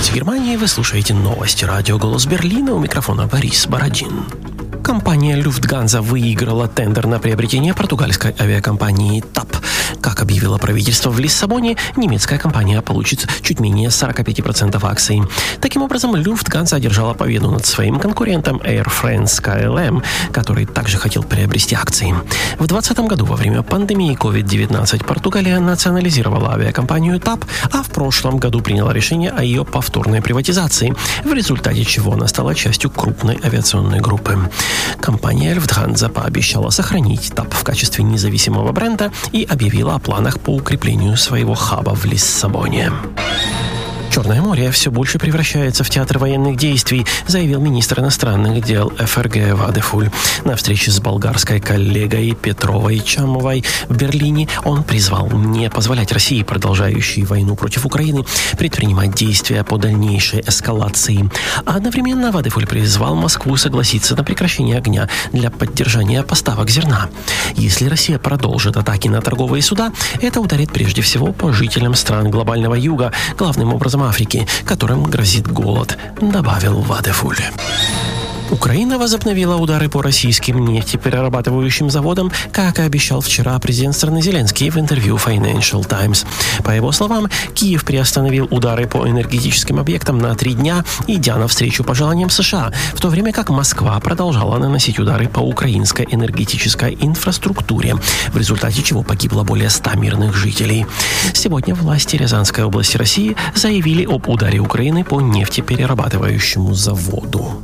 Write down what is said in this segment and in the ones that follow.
столице Германии. Вы слушаете новости радио «Голос Берлина». У микрофона Борис Бородин. Компания Lufthansa выиграла тендер на приобретение португальской авиакомпании TAP. Как объявило правительство в Лиссабоне, немецкая компания получит чуть менее 45% акций. Таким образом, Lufthansa одержала победу над своим конкурентом Air France-KLM, который также хотел приобрести акции. В 2020 году во время пандемии COVID-19 Португалия национализировала авиакомпанию TAP, а в прошлом году приняла решение о ее повторной приватизации, в результате чего она стала частью крупной авиационной группы. Компания Lufthansa пообещала сохранить TAP в качестве независимого бренда и объявила о планах по укреплению своего хаба в Лиссабоне. Черное море все больше превращается в театр военных действий, заявил министр иностранных дел ФРГ Вадефуль. На встрече с болгарской коллегой Петровой Чамовой в Берлине он призвал не позволять России, продолжающей войну против Украины, предпринимать действия по дальнейшей эскалации. А одновременно Вадефуль призвал Москву согласиться на прекращение огня для поддержания поставок зерна. Если Россия продолжит атаки на торговые суда, это ударит прежде всего по жителям стран глобального юга, главным образом Африки, которым грозит голод, добавил Вадефуль. Украина возобновила удары по российским нефтеперерабатывающим заводам, как и обещал вчера президент страны Зеленский в интервью Financial Times. По его словам, Киев приостановил удары по энергетическим объектам на 3 дня, идя навстречу пожеланиям США, в то время как Москва продолжала наносить удары по украинской энергетической инфраструктуре, в результате чего погибло более 100 мирных жителей. Сегодня власти Рязанской области России заявили об ударе Украины по нефтеперерабатывающему заводу.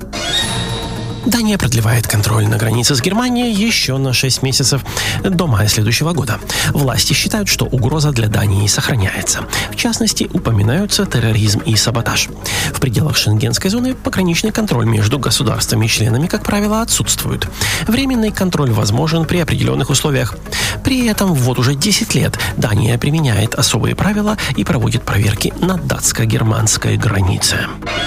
Дания продлевает контроль на границе с Германией еще на 6 месяцев до мая следующего года. Власти считают, что угроза для Дании сохраняется. В частности, упоминаются терроризм и саботаж. В пределах шенгенской зоны пограничный контроль между государствами-членами, как правило, отсутствует. Временный контроль возможен при определенных условиях. При этом вот уже 10 лет Дания применяет особые правила и проводит проверки на датско-германской границе.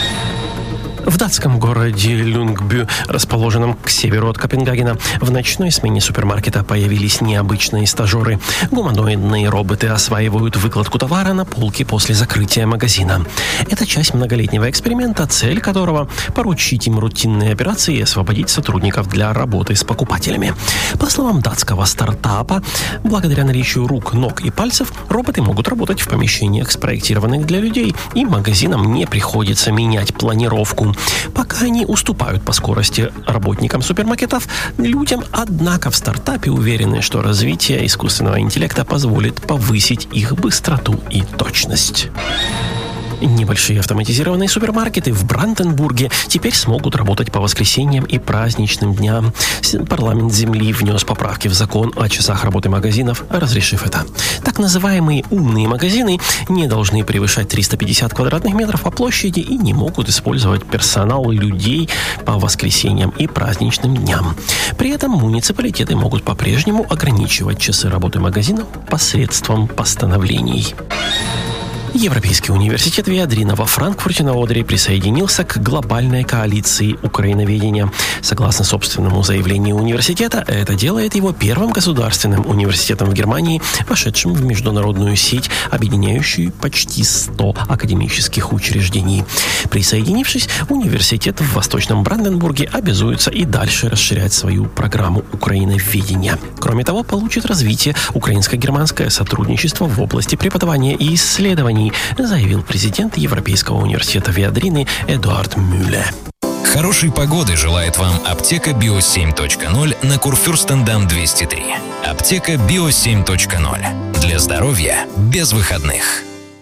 В датском городе Люнгбю, расположенном к северу от Копенгагена, в ночной смене супермаркета появились необычные стажеры. Гуманоидные роботы осваивают выкладку товара на полке после закрытия магазина. Это часть многолетнего эксперимента, цель которого – поручить им рутинные операции и освободить сотрудников для работы с покупателями. По словам датского стартапа, благодаря наличию рук, ног и пальцев, роботы могут работать в помещениях, спроектированных для людей, и магазинам не приходится менять планировку. Пока они уступают по скорости работникам супермаркетов, людям, однако в стартапе уверены, что развитие искусственного интеллекта позволит повысить их быстроту и точность. Небольшие автоматизированные супермаркеты в Бранденбурге теперь смогут работать по воскресеньям и праздничным дням. Парламент земли внес поправки в закон о часах работы магазинов, разрешив это. Так называемые умные магазины не должны превышать 350 квадратных метров по площади и не могут использовать персонал людей по воскресеньям и праздничным дням. При этом муниципалитеты могут по-прежнему ограничивать часы работы магазинов посредством постановлений. Европейский университет Виадрина во Франкфурте на Одере присоединился к глобальной коалиции украиноведения. Согласно собственному заявлению университета, это делает его первым государственным университетом в Германии, вошедшим в международную сеть, объединяющую почти 100 академических учреждений. Присоединившись, университет в Восточном Бранденбурге обязуется и дальше расширять свою программу украиноведения. Кроме того, получит развитие украинско-германское сотрудничество в области преподавания и исследований, заявил президент Европейского университета Виадрины Эдуард Мюлле. Хорошей погоды желает вам аптека Био7.0 на Курфюрстендам 203. Аптека Био7.0. Для здоровья без выходных.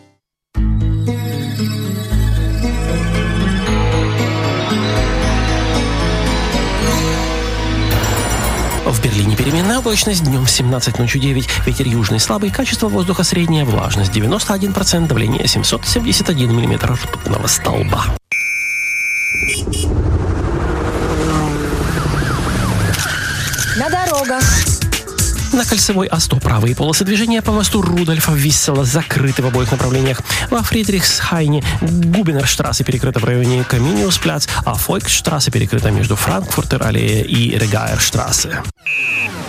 В Берлине переменная облачность, днем 17, ночью 9, ветер южный слабый, качество воздуха среднее, влажность 91%, давление 771 мм ртутного столба. На дорогах. На кольцевой А100 правые полосы движения по мосту Рудольфа Виссела закрыты в обоих направлениях. Во Фридрихсхайне Губинерштрассе перекрыта в районе Каминиусплац, а Фольксштрассе перекрыта между Франкфуртер-аллея и Регаерштрассе.